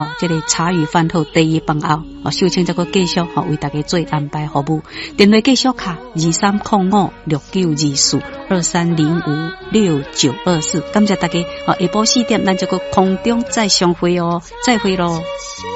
这个茶余饭后第一饭后，秀清这个继续为大家做安排服务。电话继续卡2305692423056924，感谢大家下晡4点咱这个空中再相会哦，再会咯。